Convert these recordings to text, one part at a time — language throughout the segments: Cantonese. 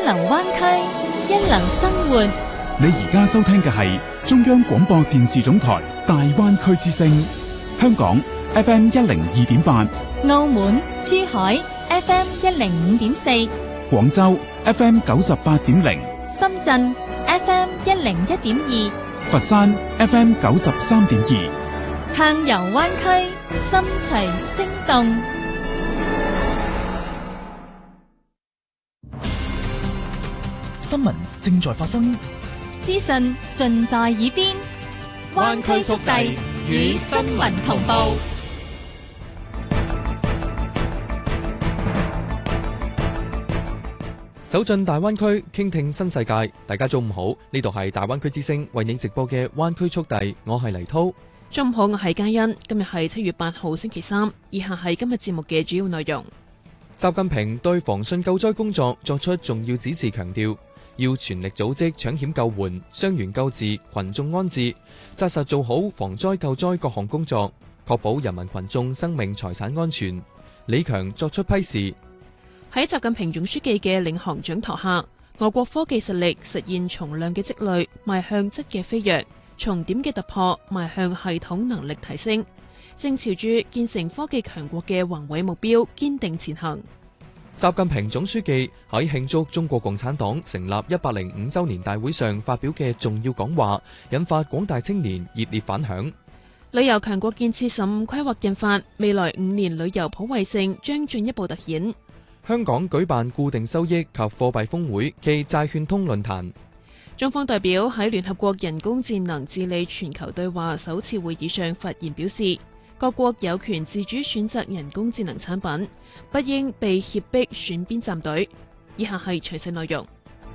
流灣區，一流生活。 你而家收聽嘅係中央廣播電視總台大灣區之聲，香港 FM 102.8， 澳門、珠海 FM 105.4， 廣州 FM 98.0， 深圳 FM 101.2， 佛山 FM 93.2， 暢遊灣區，心隨聲動。 新聞正在發生， 資訊盡在耳邊，灣區速遞與新聞同步。 走進大灣區，傾聽新世界。大家中午好，呢度係大灣區之聲為你直播嘅灣區速遞，我係黎濤。 中午好，我係嘉欣。今日係7月8號星期三，以下係今日節目嘅主要內容。 習近平對防汛救災工作作出重要指示，強調要全力組織搶險救援、傷員救治、群眾安置，紮實做好防災救災各項工作，確保人民群眾生命財產安全。李強作出批示。 喺習近平總書記嘅領航掌舵下，我國科技實力實現從量嘅積累邁向質嘅飛躍，從點嘅突破邁向系統能力提升，正朝住建成科技強國嘅宏偉目標堅定前行。 習近平總書記喺慶祝中國共產黨成立105週年大會上發表嘅重要講話，引發廣大青年熱烈反響。 旅遊強國建設15規劃印發，未來5年旅遊普惠性將進一步凸顯。 香港舉辦固定收益及貨幣峰會暨債券通論壇。 中方代表喺聯合國人工智能治理全球對話首次會議上發言表示，各國有權自主選擇人工智能產品，不應被脅迫選邊站隊。以下係詳細內容。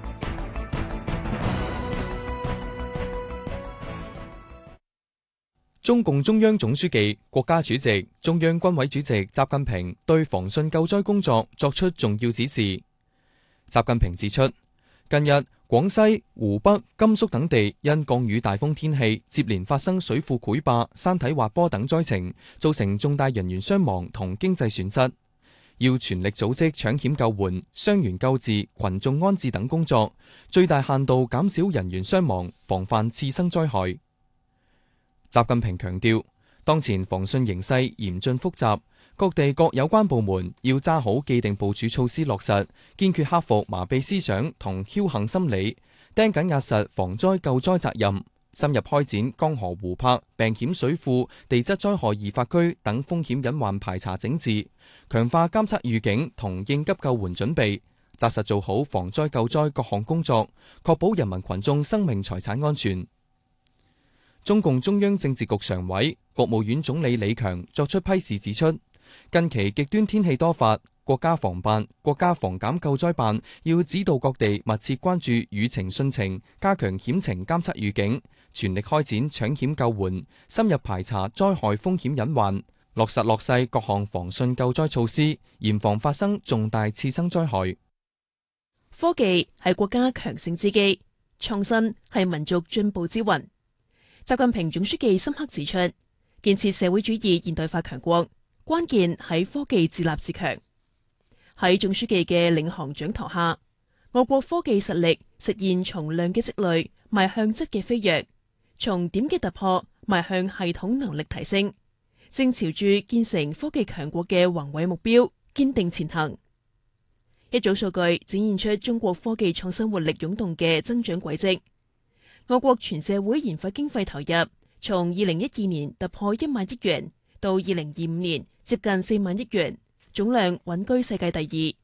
中共中央總書記、國家主席、中央軍委主席習近平對防汛救災工作作出重要指示。習近平指出，近日廣西、湖北、甘肅等地因降雨大風天氣接連發生水庫潰壩、山體滑坡等災情，造成重大人員傷亡同經濟損失，要全力組織搶險救援、傷員救治、群眾安置等工作，最大限度減少人員傷亡，防範次生災害。習近平強調，當前防汛形勢嚴峻複雜，各地各有關部門要揸好既定部署措施落實，堅決克服麻痹思想同僥倖心理，盯緊壓實防災救災責任，深入開展江河湖泊、病險水庫、地質災害易發區等風險隱患排查整治，強化監測預警同應急救援準備，紮實做好防災救災各項工作，確保人民群眾生命財產安全。中共中央政治局常委、國務院總理李強作出批示指出，近期極端天氣多發，國家防辦、國家防減救災辦要指導各地密切關注雨情汛情，加強險情監測預警，全力開展搶險救援，深入排查災害風險隱患，落實落細各項防汛救災措施，嚴防發生重大次生災害。 科技係國家強盛之基，創新係民族進步之魂。習近平總書記深刻指出，建設社會主義現代化強國，關鍵喺科技自立自強。喺總書記嘅領航掌舵下，我國科技實力實現從量嘅積累邁向質嘅飛躍，從點嘅突破邁向系統能力提升，正朝住建成科技強國嘅宏偉目標堅定前行。一組數據展現出中國科技創新活力湧動嘅增長軌跡。我國全社會研發經費投入從2012年突破1萬億元，到2025年接近4萬億元，總量穩居世界第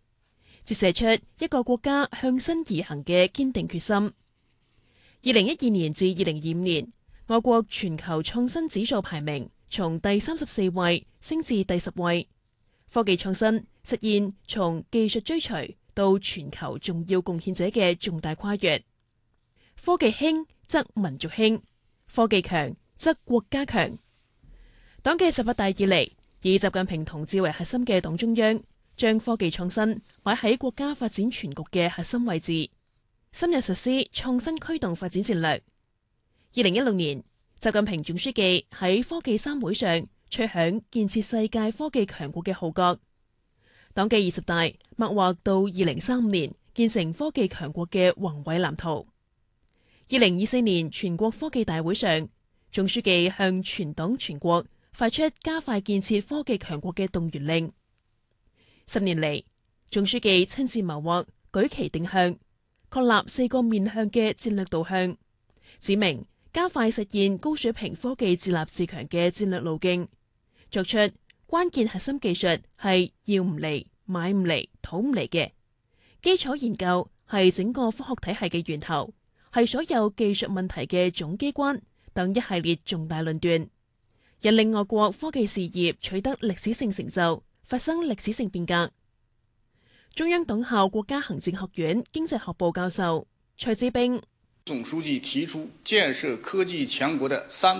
2，折射出一個國家向新而行嘅堅定決心。2012年至2025年，我國全球創新指數排名從第34位升至第10位，科技創新實現從技術追隨到全球重要貢獻者嘅重大跨越。科技興則民族興，科技強則國家強。黨嘅18大以嚟，以習近平同志為核心嘅黨中央，將科技創新擺喺國家發展全局嘅核心位置，深入實施創新驅動發展戰略。2016年，習近平總書記喺科技3會上吹響建設世界科技強國嘅號角。黨嘅20大擘劃到2035年建成科技強國嘅宏偉藍圖。2024年全國科技大會上，總書記向全黨全國發出加快建設科技強國嘅動員令。10年嚟，總書記親自謀劃，舉旗定向，確立4個面向嘅戰略導向，指明加快實現高水平科技自立自強嘅戰略路徑，作出關鍵核心技術係要唔嚟、買唔嚟、討唔嚟嘅，基礎研究係整個科學體系嘅源頭，係所有技術問題嘅總機關等一系列重大論斷，引領我國科技事業取得歷史性成就，發生歷史性變革。中央黨校國家行政學院經濟學部教授蔡志兵， 總書記提出建設科技強國的3